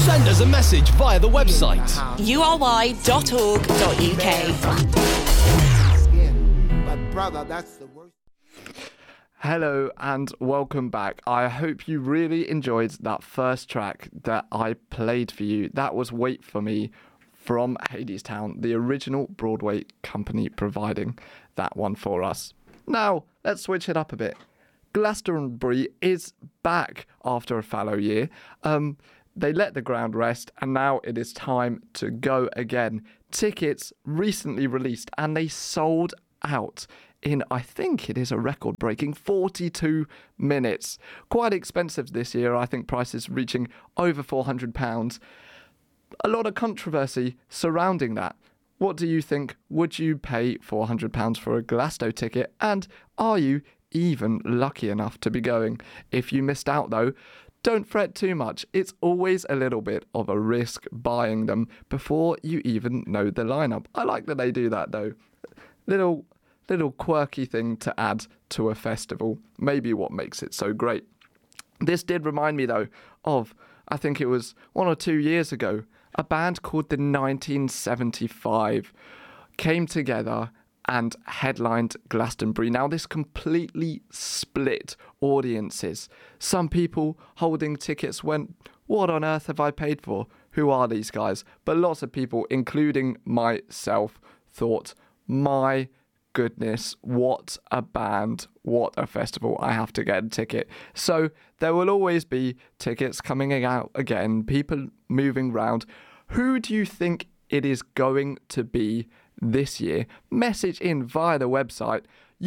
Send us a message via the website. ury.org.uk. But brother, that's the worst. Hello and welcome back. I hope you really enjoyed that first track that I played for you. That was Wait For Me from Hadestown, the original Broadway company providing that one for us. Now, let's switch it up a bit. Glastonbury is back after a fallow year. They let the ground rest and now it is time to go again. Tickets recently released and they sold out in, I think it is a record-breaking 42 minutes. Quite expensive this year, I think prices reaching over £400. A lot of controversy surrounding that. What do you think? Would you pay £400 for a Glasto ticket? And are you even lucky enough to be going? If you missed out though, don't fret too much. It's always a little bit of a risk buying them before you even know the lineup. I like that they do that though. Little quirky thing to add to a festival. Maybe what makes it so great. This did remind me though of, I think it was 1 or 2 years ago, a band called the 1975 came together and headlined Glastonbury. Now this completely split audiences. Some people holding tickets went, what on earth have I paid for? Who are these guys? But lots of people, including myself, thought, my goodness, what a band, what a festival, I have to get a ticket. So there will always be tickets coming out again, people moving round. Who do you think it is going to be this year? Message in via the website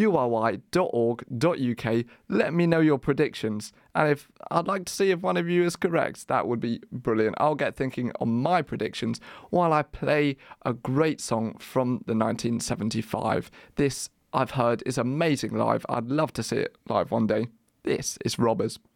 ury.org.uk. Let me know your predictions, and if I'd like to see if one of you is correct, that would be brilliant. I'll get thinking on my predictions while I play a great song from the 1975. This, I've heard, is amazing live. I'd love to see it live one day. This is Robbers.